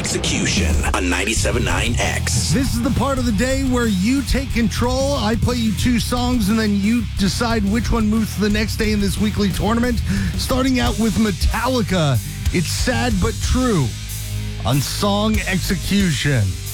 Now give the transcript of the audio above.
Execution on 97.9 X. This is the part of the day where you take control. I play you two songs, and then you decide which one moves to the next day in this weekly tournament. Starting out with Metallica, It's Sad But True on Song Execution.